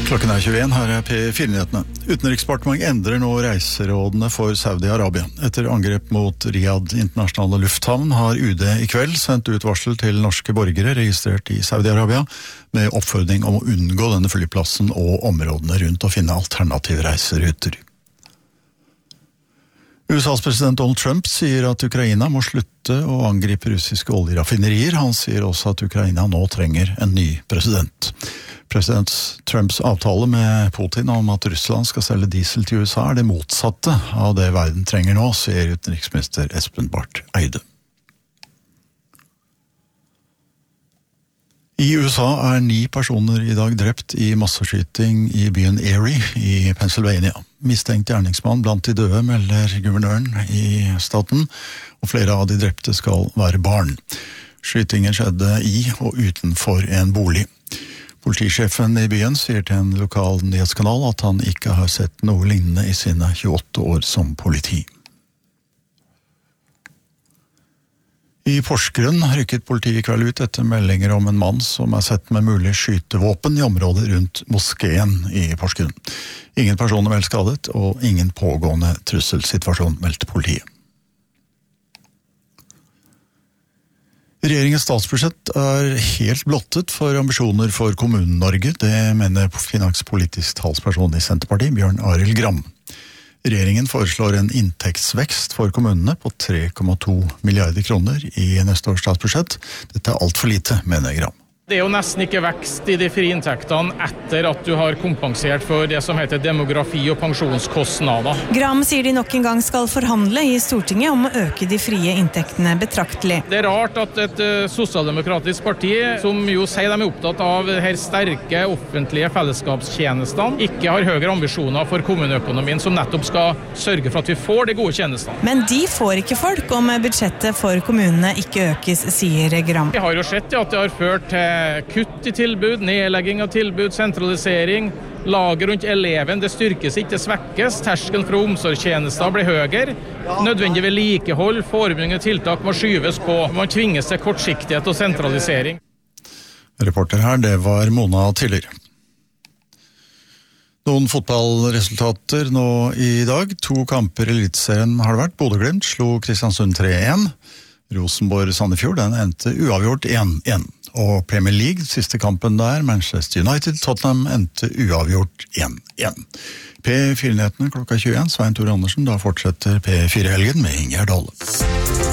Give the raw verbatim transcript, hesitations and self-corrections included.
Klokken er tjueen, her er P fire-nyhetene. Utenriksdepartementet endrer nå reiserådene for Saudi-Arabia. Etter angrep mot Riyadh internasjonale lufthavn har U D i kveld sendt ut varsel til norske borgere registrert i Saudi-Arabia med oppfordring om å unngå denne flyplassen og områdene rundt og finne alternative reiseruter. U S A's president Donald Trump sier at Ukraina må slutte å angripe russiske oljeraffinerier. Han sier også at Ukraina nå trenger en ny president. President Trumps avtale med Putin om at Russland skal selge diesel til U S A er det motsatte av det verden trenger nå, sier utenriksminister Espen Barth Eide. I U S A er ni personer i dag drept i masseskyting i byen Erie i Pennsylvania. Mistenkt gjerningsmann blant de døde, melder guvernøren i staten, og flere av de drepte skal være barn. Skytingen skjedde i og utenfor en bolig. Politisjefen i byen sier til en lokal nyhetskanal at han ikke har sett noe lignende i sine tjueåtte år som politi. I Porsgrunn rykket politiet i kveld ut etter meldinger om en mann som er sett med mulig skytevåpen i området rundt moskeen i Porsgrunn. Ingen personer vel skadet, og ingen pågående trusselsituasjon, meldte politiet. Regjeringens statsbudsjett er helt blottet for ambisjoner for Kommune-Norge, det mener finanspolitisk talsperson i Senterpartiet, Bjørn Arild Gram. Regjeringen foreslår en inntektsvekst for kommunene på tre komma to milliarder kroner i neste års statsbudsjett. Dette er alt for lite, mener Gram. Det er jo nesten ikke vekst i de frie inntektene etter at du har kompensert for det som heter demografi- og pensjonskostnader. Gram sier de nok en gang skal forhandle i Stortinget om å øke de frie inntektene betraktelig. Det er rart at et uh, sosialdemokratisk parti, som jo sier de er opptatt av her sterke offentlige fellesskapstjenestene, ikke har høyere ambisjoner for kommuneøkonomien som nettopp skal sørge for at vi får de gode tjenestene. Men de får ikke folk om budsjettet for kommunene ikke økes, sier Gram. Vi har jo sett at det har ført til kutt i tilbud, nedlegging av tilbud, sentralisering, laget rundt eleven, det styrkes ikke, det svekkes, terskelen fra omsorgstjenester blir høyere, nødvendig vedlikehold, forebyggende tiltak må skyves på, man tvinges til kortsiktighet og sentralisering. Reporter her, det var Mona Tiller. Noen fotballresultater nå i dag, to kamper i Eliteserien har det vært, Bodø/Glimt slo Kristiansund tre én, Rosenborg-Sandefjord, den endte uavgjort én én. Og Premier League, siste kampen der, Manchester United-Tottenham endte uavgjort én én. P fire-nyhetene klokka tjueen, Svein Tore Andersen, da fortsetter P fire-helgen med Ingjerd Dale.